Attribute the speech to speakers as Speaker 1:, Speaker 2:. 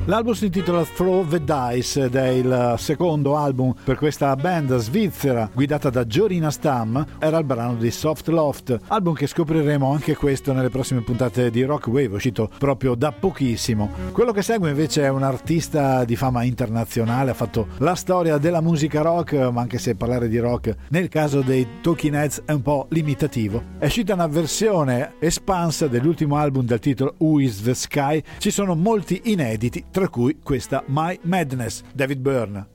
Speaker 1: L'album si intitola Throw the Dice ed è il secondo album per questa band svizzera guidata da Jorina Stam. Era il brano di Soft Loft, album che scopriremo anche questo nelle prossime puntate di Rock Wave, uscito proprio da pochissimo. Quello che segue invece è un artista di fama internazionale, ha fatto la storia della musica rock, ma anche se parlare di rock nel caso dei Talking Heads è un po' limitativo. È uscita una versione espansa dell'ultimo album dal titolo Who is the Sky, ci sono molti inediti, tra cui questa My Madness, David Byrne.